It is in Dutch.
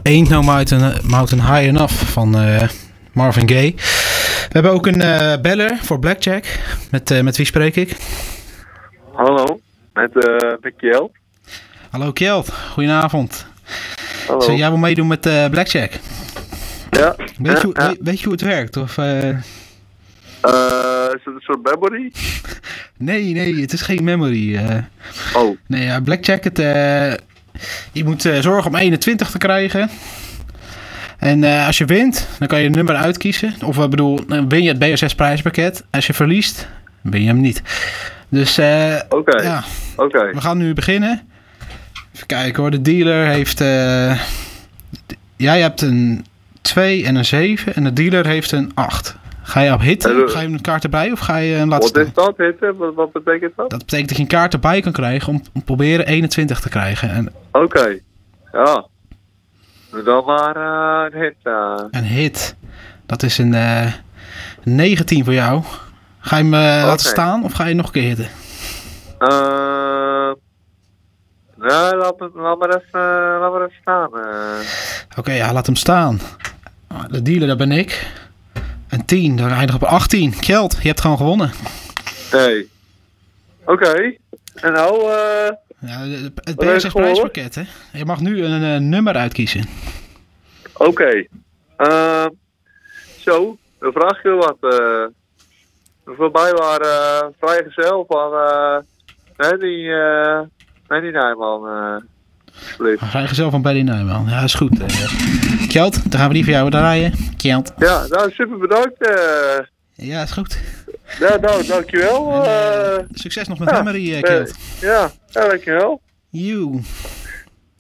Ain't No Mountain High Enough van Marvin Gaye. We hebben ook een beller voor Blackjack. Met wie spreek ik? Hallo, met Kjeld. Hallo Kjeld, goedenavond. Hallo. Zou jij wil meedoen met Blackjack? Ja. Weet je hoe het werkt? Of, is het een soort memory? Nee, het is geen memory. Oh. Nee, Blackjack, je moet zorgen om 21 te krijgen. En als je wint, dan kan je een nummer uitkiezen. Of dan win je het BSS prijspakket. Als je verliest, win je hem niet. Dus Oké. ja, Oké. we gaan nu beginnen. Even kijken hoor, de dealer heeft... jij hebt een 2 en een 7 en de dealer heeft een 8. Ga je op hitten? Ga je een kaart erbij of ga je een laten staan? Wat is dat, hitten? Wat betekent dat? Dat betekent dat je een kaart erbij kan krijgen om proberen 21 te krijgen. Oké. Ja. Dan maar een hit. Een hit. Dat is een 19 voor jou. Ga je hem laten staan of ga je nog een keer hitten? Nee, laat maar even staan. Oké, ja, laat hem staan. De dealer, dat ben ik. Een 10, dan eindig op 18. Kjeld, je hebt gewoon gewonnen. Nee. Oké. En nou... Ja, het BSS prijspakket, hè. Je mag nu een nummer uitkiezen. Oké. Zo, dan vraag je wat. Voor mij waren vrijgezel van Benny Nijman. Vrijgezel van Benny Nijman. Ja, is goed. Kjeld, dan gaan we die voor jou draaien. Kjeld. Ja, nou super bedankt. Ja, is goed. Ja, nou, dankjewel. Succes nog met Memory, Kjeld. Ja, dankjewel. You.